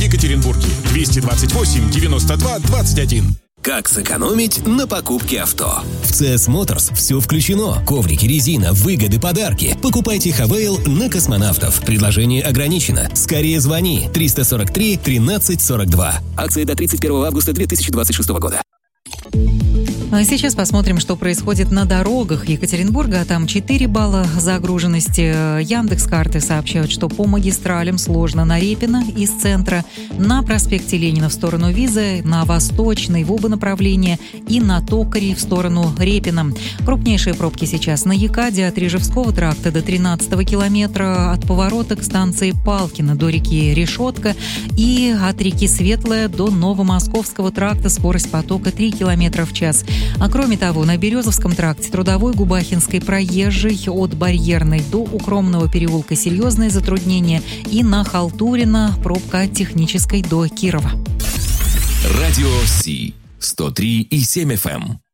Екатеринбурге. 228 92 21. Как сэкономить на покупке авто? В CS Motors все включено. Коврики, резина, выгоды, подарки. Покупайте Хавейл на Космонавтов. Предложение ограничено. Скорее звони. 343 13 42. Акция до 31 августа 2026 года. А сейчас посмотрим, что происходит на дорогах Екатеринбурга. Там 4 балла загруженности. Яндекс.Карты сообщают, что по магистралям сложно на Репина из центра, на проспекте Ленина в сторону Визы, на Восточной в оба направления и на Токаре в сторону Репина. Крупнейшие пробки сейчас на Екаде от Рижевского тракта до 13-го километра, от поворота к станции Палкино до реки Решетка и от реки Светлая до Новомосковского тракта скорость потока 3 км в час. А кроме того, на Березовском тракте Трудовой, Губахинской, Проезжей от Барьерной до Укромного переулка серьезные затруднения, и на Халтурина пробка от Технической до Кирова. Радио Си 103,7 FM.